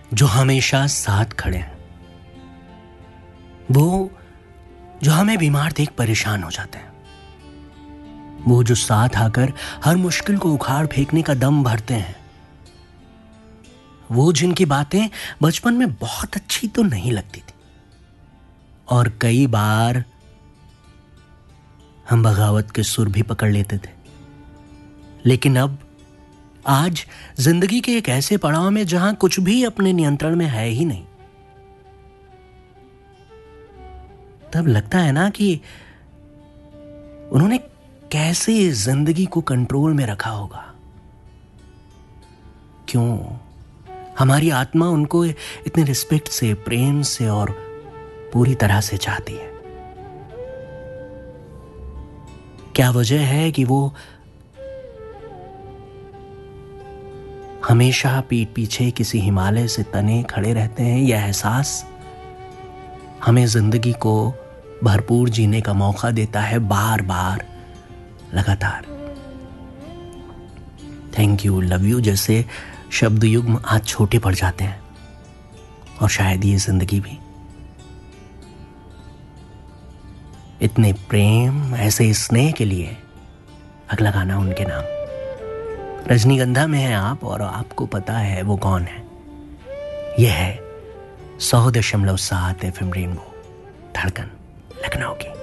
जो हमेशा साथ खड़े हैं, वो जो हमें बीमार देख परेशान हो जाते हैं, वो जो साथ आकर हर मुश्किल को उखाड़ फेंकने का दम भरते हैं, वो जिनकी बातें बचपन में बहुत अच्छी तो नहीं लगती थी और कई बार हम बगावत के सुर भी पकड़ लेते थे, लेकिन अब आज जिंदगी के एक ऐसे पड़ाव में जहां कुछ भी अपने नियंत्रण में है ही नहीं, तब लगता है ना कि उन्होंने कैसे जिंदगी को कंट्रोल में रखा होगा। क्यों हमारी आत्मा उनको इतने रिस्पेक्ट से, प्रेम से और पूरी तरह से चाहती है। क्या वजह है कि वो हमेशा पीठ पीछे किसी हिमालय से तने खड़े रहते हैं? यह एहसास हमें जिंदगी को भरपूर जीने का मौका देता है, बार बार, लगातार। थैंक यू, लव यू जैसे शब्द युग्म आज छोटे पड़ जाते हैं, और शायद ये जिंदगी भी। इतने प्रेम, ऐसे स्नेह के लिए अगला गाना उनके नाम। रजनीगंधा में है आप, और आपको पता है वो कौन है। यह है 100.7 FM रेनबो, धड़कन लखनऊ की।